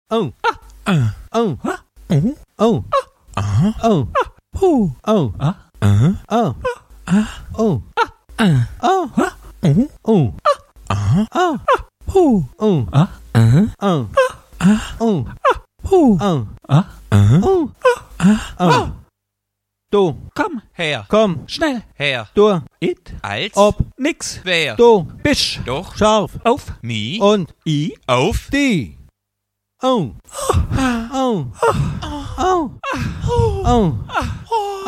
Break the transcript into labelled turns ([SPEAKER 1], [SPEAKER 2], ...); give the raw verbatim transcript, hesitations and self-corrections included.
[SPEAKER 1] Oh.
[SPEAKER 2] Ah.
[SPEAKER 1] Oh.
[SPEAKER 2] Oh.
[SPEAKER 1] Oh.
[SPEAKER 2] Aha.
[SPEAKER 1] Oh.
[SPEAKER 2] Oh.
[SPEAKER 1] Oh.
[SPEAKER 2] Aha.
[SPEAKER 1] Oh.
[SPEAKER 2] Ah.
[SPEAKER 1] Oh.
[SPEAKER 2] Ah.
[SPEAKER 1] Oh.
[SPEAKER 2] Oh.
[SPEAKER 1] Oh.
[SPEAKER 2] Aha.
[SPEAKER 1] Oh.
[SPEAKER 2] Oh.
[SPEAKER 1] Oh.
[SPEAKER 2] Ah. Aha.
[SPEAKER 1] Oh.
[SPEAKER 2] Ah.
[SPEAKER 1] Oh.
[SPEAKER 2] Oh.
[SPEAKER 1] Oh.
[SPEAKER 2] Ah. Aha.
[SPEAKER 1] Oh.
[SPEAKER 2] Ah.
[SPEAKER 1] Oh. Du.
[SPEAKER 3] Komm her,
[SPEAKER 1] Komm.
[SPEAKER 3] schnell her.
[SPEAKER 1] Du.
[SPEAKER 3] It,
[SPEAKER 1] Ob.
[SPEAKER 3] als, nix, wer,
[SPEAKER 1] Du.
[SPEAKER 3] bisch,
[SPEAKER 1] Doch. Scharf.
[SPEAKER 3] auf,
[SPEAKER 2] Mi.
[SPEAKER 1] Und.
[SPEAKER 3] i,
[SPEAKER 2] Auf.
[SPEAKER 1] Die. Oh. Oh. Oh. Oh. Oh.